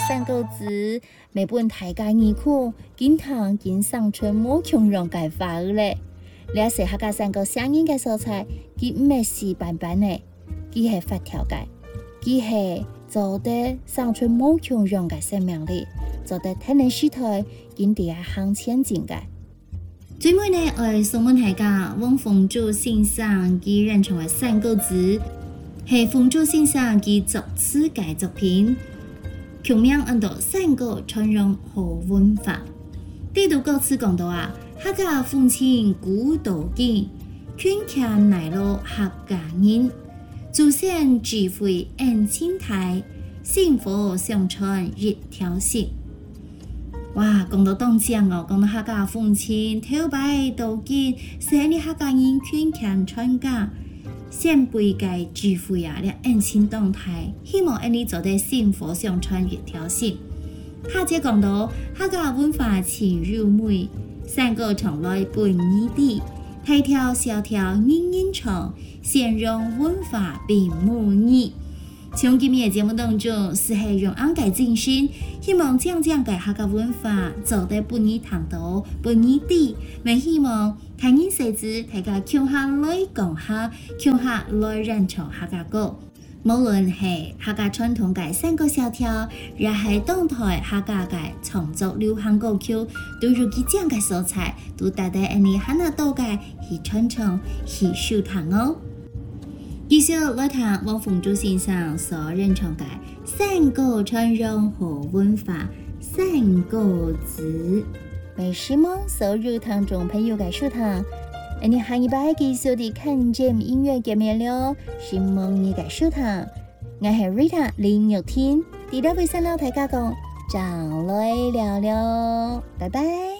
三个字，每本大家耳库，经常经上春冇穷容解法咧。了解客家三个声音嘅素材，佢唔係死板板嘅，佢係發條嘅，佢係做得上春冇窮容嘅生命力，做得睇你書台，見地係向前進嘅。最尾呢，我送問大家，汪鳳珠先生佢認成為三個字。係鳳珠先生嘅作詞嘅作品，全名叫做《三個傳承好文化》。呢度歌詞講到啊，客家風情古道見，勸強內路客家人，祖先智慧恩情態，幸福相傳一條線。哇，講到當正哦，講到客家風情，頭擺道見，使你客家人勸強傳家。先輩嘅智慧啊，咧恩情動態，希望你做得幸福相傳一條線。下節講到客家文化情如美，三個從來本異地，大條小條人人唱，先讓文化並無異。從今日嘅節目當中，是係用安嘅精神，希望將嘅客家文化做得本異堂道，本異地，咪希望睇人細子，大家共下來講下，共下來認唱客家歌。無論係客家傳統嘅三個小調，亦係當代客家嘅創作流行歌曲，都有幾種嘅素材，都帶帶你喺那度嘅去傳承、去收藏哦。繼續來談汪鳳珠先生所認唱嘅三個傳承好文化三個字，為希望所有聽眾朋友嘅收聽，你下一擺繼續地看見音樂節目了，希望你嘅收聽。我係 Rita 林玉天，喺度為新老大家講，再來聊聊，拜拜。